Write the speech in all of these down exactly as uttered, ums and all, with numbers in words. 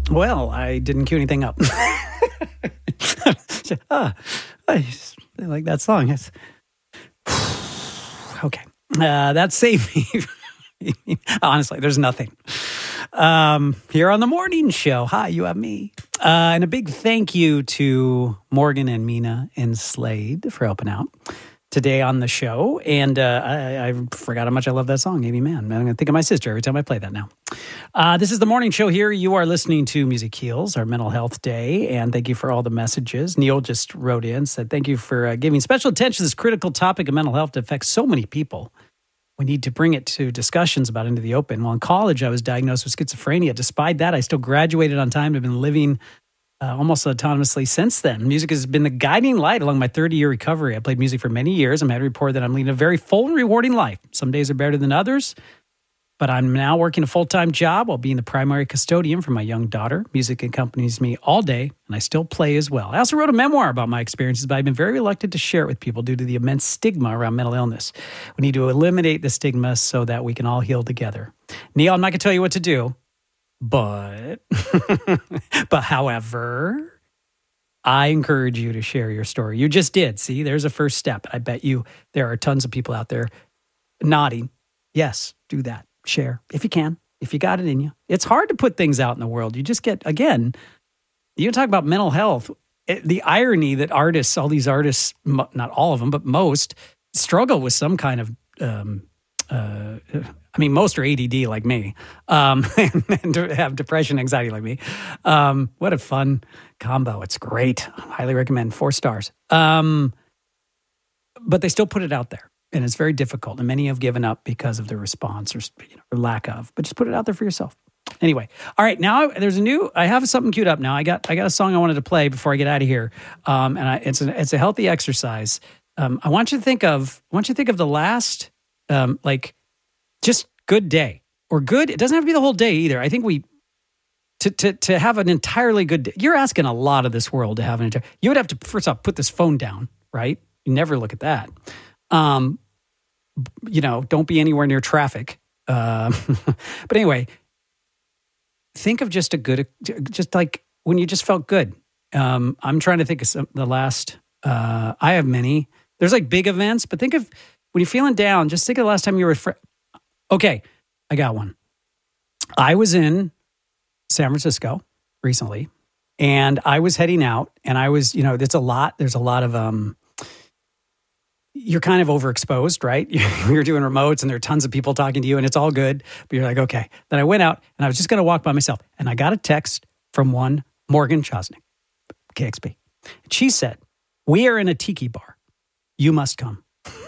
Well, I didn't cue anything up. ah, I just I like that song. It's okay. Uh, that saved me. Honestly, there's nothing. Um, here on the morning show, hi, you have me. Uh, and a big thank you to Morgan and Mina and Slade for helping out today on the show. And uh, I, I forgot how much I love that song, Amy Man. I'm going to think of my sister every time I play that now. Uh, this is the morning show here. You are listening to Music Heals, our mental health day. And thank you for all the messages. Neil just wrote in, said, thank you for uh, giving special attention to this critical topic of mental health that affects so many people. We need to bring it to discussions about into the open. Well, in college, I was diagnosed with schizophrenia. Despite that, I still graduated on time. I've been living uh, almost autonomously since then. Music has been the guiding light along my thirty-year recovery. I played music for many years. I'm happy to report that I'm leading a very full and rewarding life. Some days are better than others, but I'm now working a full-time job while being the primary custodian for my young daughter. Music accompanies me all day, and I still play as well. I also wrote a memoir about my experiences, but I've been very reluctant to share it with people due to the immense stigma around mental illness. We need to eliminate the stigma so that we can all heal together. Neil, I'm not going to tell you what to do, but, but however, I encourage you to share your story. You just did. See, there's a first step. I bet you there are tons of people out there nodding. Yes, do that. Share if you can, if you got it in you. It's hard to put things out in the world. You just get, again, you talk about mental health. It, the irony that artists, all these artists, mo- not all of them, but most struggle with some kind of, um, uh, I mean, most are A D D like me, um, and, and have depression, anxiety like me. Um, what a fun combo. It's great. I highly recommend. Four stars. Um, but they still put it out there. And it's very difficult. And many have given up because of the response or, you know, or lack of. But just put it out there for yourself. Anyway, all right. Now there's a new. I have something queued up now. I got I got a song I wanted to play before I get out of here. Um, and I, it's a it's a healthy exercise. Um, I want you to think of I want you to think of the last um, like just good day or good. It doesn't have to be the whole day either. I think we to to to have an entirely good day. You're asking a lot of this world to have an entire. You would have to first off put this phone down, right? You never look at that. Um, you know, don't be anywhere near traffic. Uh, but anyway, think of just a good, just like when you just felt good. Um, I'm trying to think of some, the last, uh, I have many. There's like big events, but think of when you're feeling down, just think of the last time you were, fr- okay, I got one. I was in San Francisco recently and I was heading out and I was, you know, there's a lot, there's a lot of, um, you're kind of overexposed, right? You're doing remotes and there are tons of people talking to you and it's all good. But you're like, okay. Then I went out and I was just going to walk by myself. And I got a text from one Morgan Chosnick, K X P. And she said, we are in a tiki bar. You must come.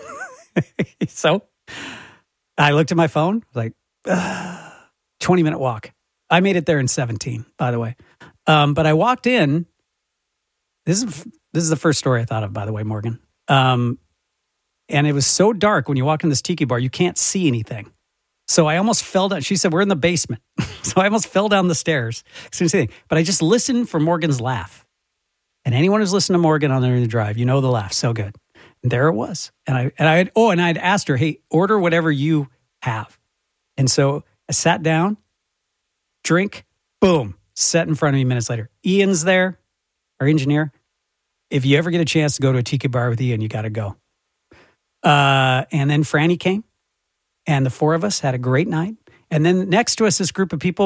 So I looked at my phone, like, uh, twenty minute walk. I made it there in seventeen, by the way. Um, but I walked in. This is, this is the first story I thought of, by the way, Morgan. Um, And it was so dark when you walk in this tiki bar, you can't see anything. So I almost fell down. She said, we're in the basement. So I almost fell down the stairs. But I just listened for Morgan's laugh. And anyone who's listened to Morgan on the drive, you know the laugh. So good. And there it was. And I, and I had, oh, and I'd asked her, hey, order whatever you have. And so I sat down, drink, boom, set in front of me minutes later. Ian's there, our engineer. If you ever get a chance to go to a tiki bar with Ian, you got to go. Uh, and then Franny came, and the four of us had a great night. And then next to us, this group of people